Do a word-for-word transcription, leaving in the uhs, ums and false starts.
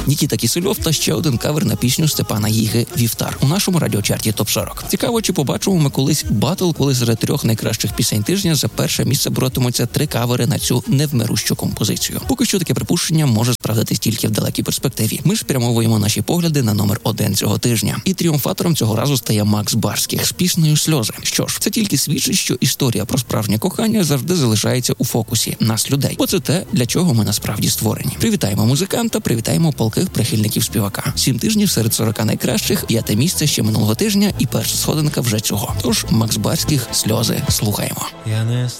Нікіта Кісельов та ще один кавер на пісню Степана Гіги «Вівтар» у нашому радіочарті топ сорок. Цікаво, чи побачимо ми колись батл, коли серед трьох найкращих пісень тижня за перше місце боротимуться три кавери на цю невмирущу композицію. Поки що таке припущення може справдитись тільки в далекій перспективі. Ми ж спрямовуємо наші погляди на номер один цього тижня. І тріумфатором цього разу стає Макс Барських з піснею «Сльози». Що ж, це тільки свідчить, що історія про справжнє кохання завжди залишається у фокусі нас, людей. Бо це те, для чого ми насправді створені. Привітаємо музиканта, привітаємо палких прихильників співака. Сім тижнів серед сорока найкращих, п'яте місце ще минулого тижня і перша сходинка вже цього. Тож Макс Барських «Сльози» слухаємо. Я не